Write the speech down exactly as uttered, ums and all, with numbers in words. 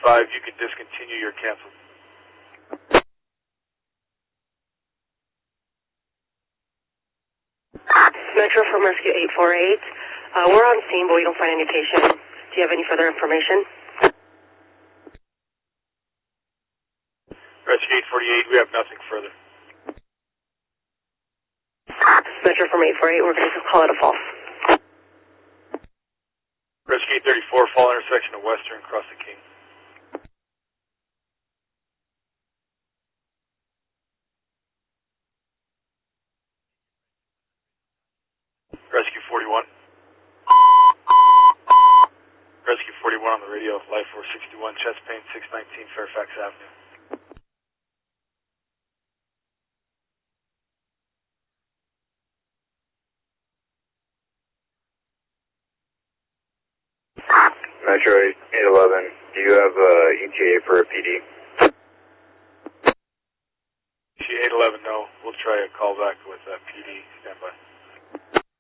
five, you can discontinue your cancel. Metro from Rescue eight four eight. Uh, we're on scene, but we don't find any patient. Do you have any further information? Rescue eight forty-eight, we have nothing further. Metro from eight four eight, we're going to call it a false. Rescue eight thirty-four, fall intersection of Western, cross the King. Rescue forty-one. Rescue forty-one on the radio, Life four sixty-one, chest pain, six nineteen Fairfax Avenue. Metro eight eleven, do you have uh, E T A for a P D? E T A eight eleven, no. We'll try a call back with uh, P D, standby.